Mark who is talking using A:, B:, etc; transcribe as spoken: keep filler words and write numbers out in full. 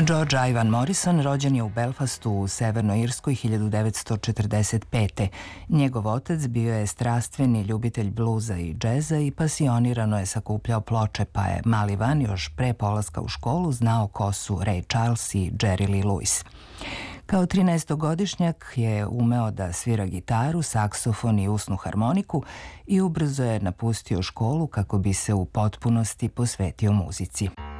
A: George Ivan Morrison rođen je u Belfastu u Severnoj Irskoj hiljadu devetsto četrdeset pete. Njegov otac bio je strastveni ljubitelj bluza i džeza i pasionirano je sakupljao ploče, pa je mali Van još pre polaska u školu znao ko su Ray Charles i Jerry Lee Lewis. Kao trinaestogodišnjak je umeo da svira gitaru, saksofon i usnu harmoniku i ubrzo je napustio školu kako bi se u potpunosti posvetio muzici.